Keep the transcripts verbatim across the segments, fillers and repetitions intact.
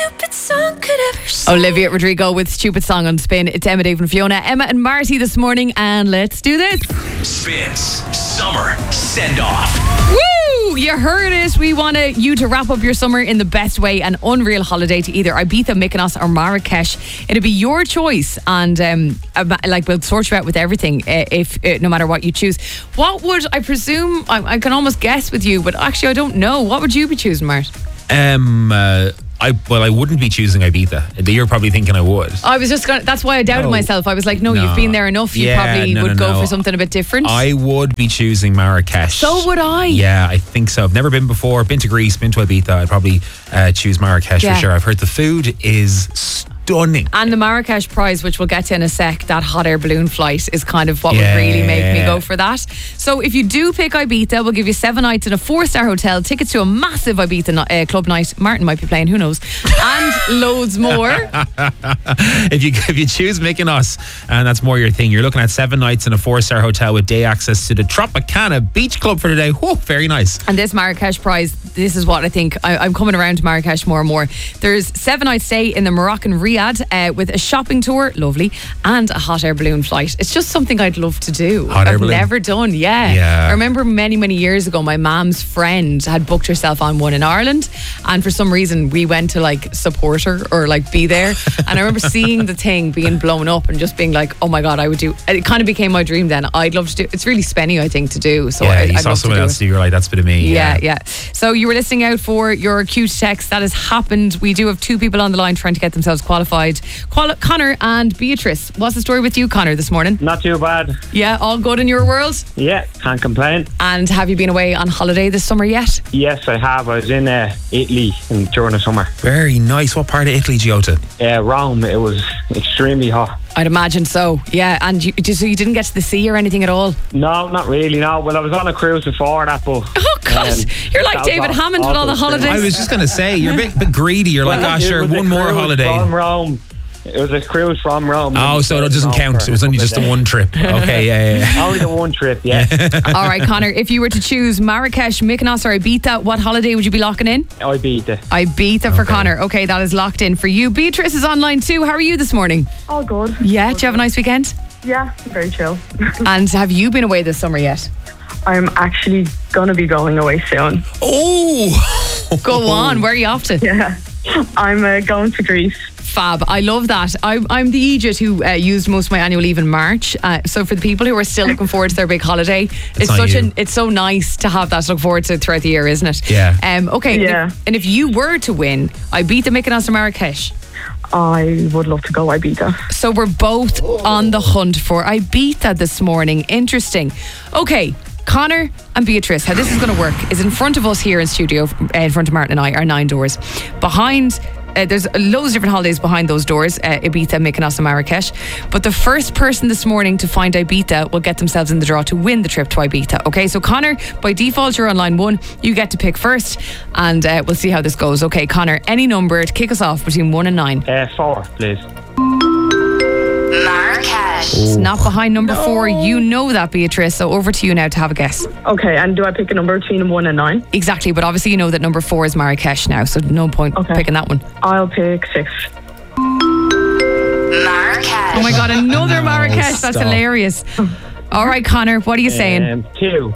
stupid song could ever sing. Olivia Rodrigo with Stupid Song on Spin. It's Emma, Dave and Fiona, Emma and Marty this morning, and let's do this. Spins Summer Send Off. Woo! You heard it. We want you to wrap up your summer in the best way. An unreal holiday to either Ibiza, Mykonos or Marrakesh. It'll be your choice, and um, like we'll sort you out with everything uh, if uh, no matter what you choose. What would I presume? I, I can almost guess with you, but actually I don't know. What would you be choosing, Mart? Um, uh, I well, I wouldn't be choosing Ibiza. You're probably thinking I would. I was just gonna. That's why I doubted No. myself. I was like, no, No. you've been there enough. You Yeah, probably no, would no, go no. for something a bit different. I would be choosing Marrakesh. So would I. Yeah, I think so. I've never been before. Been to Greece, been to Ibiza. I'd probably uh, choose Marrakesh Yeah. for sure. I've heard the food is stunning. And the Marrakesh prize, which we'll get to in a sec, that hot air balloon flight is kind of what Yeah. would really make me go for that. So if you do pick Ibiza, we'll give you seven nights in a four-star hotel, tickets to a massive Ibiza no- uh, club night. Martin might be playing, who knows? And loads more. if you if you choose Mykonos and that's more your thing, you're looking at seven nights in a four-star hotel with day access to the Tropicana Beach Club for the day. Whoa, very nice. And this Marrakesh prize, this is what I think. I, I'm coming around to Marrakesh more and more. There's seven nights stay in the Moroccan Riyadh uh, with a shopping tour, lovely, and a hot air balloon flight. It's just something I'd love to do. Hot air I've balloon? never done, yeah. Yeah. I remember many, many years ago, my mom's friend had booked herself on one in Ireland, and for some reason we went to like support her or like be there. And I remember seeing the thing being blown up and just being like, oh my God, I would do. It kind of became my dream then. I'd love to do. It's really spenny, I think, to do. So yeah, I, you I'd saw love someone to do else it. do. You're like, that's a bit of me. Yeah, yeah. So you were listening out for your cute text. That has happened. We do have two people on the line trying to get themselves qualified. Quali- Connor and Beatrice. What's the story with you, Connor, this morning? Not too bad. Yeah, all good in your world? Yeah, can't complain. And have you been away on holiday this summer yet? Yes, I have. I was in uh, Italy in, during the summer. Very nice. What part of Italy did you go to? Uh, Rome, it was extremely hot. I'd imagine so. Yeah, and you, so you didn't get to the sea or anything at all? No, not really, no. Well, I was on a cruise before that, but... Oh, God. um, You're like that was David all- Hammond with all the awful holidays. I was just going to say, you're a bit, bit greedy. You're like, Well, ah, it sure, was a one more cruise holiday. From Rome. It was a cruise from Rome. Oh, so it doesn't No, count. for It was a only couple just of the days. one trip. Okay, yeah, yeah, yeah. Only the one trip, yeah. All right, Connor, if you were to choose Marrakesh, Mykonos or Ibiza, what holiday would you be locking in? I beat it. Ibiza for Okay. Connor. Okay, that is locked in for you. Beatrice is online too. How are you this morning? All good. Yeah, do you have a nice weekend? Yeah, very chill. And have you been away this summer yet? I'm actually going to be going away soon. Oh! Go on, where are you off to? Yeah. I'm uh, going to Greece. Fab. I love that. I, I'm the Egypt who uh, used most of my annual leave in March. Uh, so for the people who are still looking forward to their big holiday, it's on such you. an it's so nice to have that to look forward to throughout the year, isn't it? Yeah. Um. Okay. Yeah. And if, and if you were to win, I beat the Mykonos or Marrakesh. I would love to go Ibiza. So we're both on the hunt for Ibiza this morning. Interesting. Okay. Connor and Beatrice, how this is going to work is in front of us here in studio, uh, in front of Martin and I, are nine doors. Behind, uh, there's loads of different holidays behind those doors, uh, Ibiza, Mykonos and Marrakesh. But the first person this morning to find Ibiza will get themselves in the draw to win the trip to Ibiza. Okay, so Connor, by default, you're on line one. You get to pick first, and uh, we'll see how this goes. Okay, Connor, any number to kick us off between one and nine. Uh, four, please. Marrakesh. It's not behind number four. You know that, Beatrice. So over to you now to have a guess. Okay, and do I pick a number between one and nine? Exactly, but obviously you know that number four is Marrakesh now, so no point Okay. picking that one. I'll pick six. Marrakesh. Oh my God, another Marrakesh. That's stop. hilarious. All right, Connor, what are you saying? Um, two.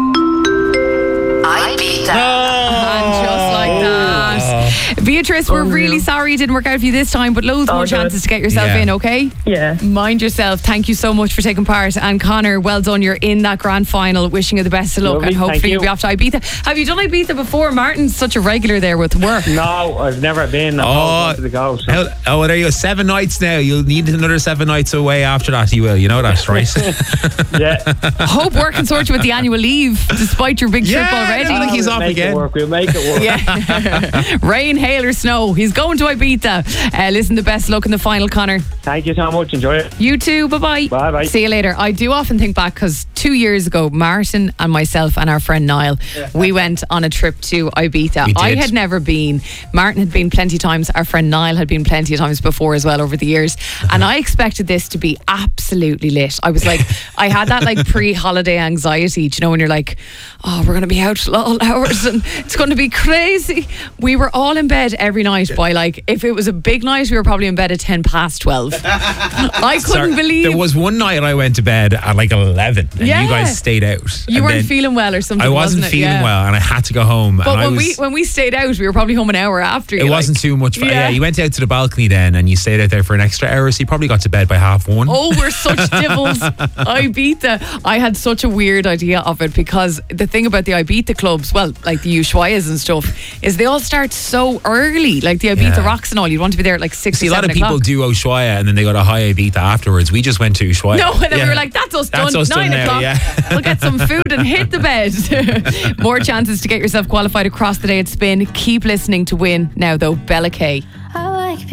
Ibiza. And just like that. Beatrice, we're really sorry it didn't work out for you this time, but loads Oh, more good. chances to get yourself Yeah. in, okay? Yeah. Mind yourself. Thank you so much for taking part. And Connor, well done. You're in that grand final. Wishing you the best of luck. Lovely, and thank hopefully you. you'll be off to Ibiza. Have you done Ibiza before? Martin's such a regular there with work. No, I've never been. I've Oh, always wanted to go. So. How, oh, there you go. Seven nights now. You'll need another seven nights away after that. You will. You know that, right? Yeah. Hope work can sort you with the annual leave, despite your big trip Yeah, already. I think he's We'll off make again. It work. We'll make it work. Yeah. Rain, hail or snow. He's going to Ibiza. Uh, listen, the best of luck in the final, Connor. Thank you so much. Enjoy it. You too. Bye-bye. Bye-bye. See you later. I do often think back because two two years ago, Martin and myself and our friend Niall, we went on a trip to Ibiza. We did. I had never been. Martin had been plenty of times. Our friend Niall had been plenty of times before as well over the years. And I expected this to be absolutely lit. I was like, I had that like pre-holiday anxiety, do you know, when you're like, oh, we're going to be out till all hours and it's going to be crazy. We were all in bed every night by like, if it was a big night, we were probably in bed at ten past twelve. I couldn't Sorry, believe. There was one night I went to bed at like eleven and Yeah. you guys stayed out. You And weren't then feeling well or something. I wasn't wasn't it? feeling Yeah. well and I had to go home. But and I when was, we when we stayed out, we were probably home an hour after. it you, wasn't like. too much fun. Yeah. Yeah. You went out to the balcony then and you stayed out there for an extra hour, so you probably got to bed by half one. Oh, we're such devils. Ibiza. I had such a weird idea of it because the thing about the Ibiza clubs, well, like the Ushuaias and stuff, is they all start so early. Like the Ibiza Yeah. Rocks and all, you'd want to be there at like six See, or a lot seven of people o'clock. do Ushuaia and then they go to High Ibiza afterwards. We just went to Ushuaia. No, and then Yeah. we were like, that's us That's done. us done Nine now, o'clock. yeah. We'll get some food and hit the bed. More chances to get yourself qualified across the day at Spin. Keep listening to win now, though. Bella K.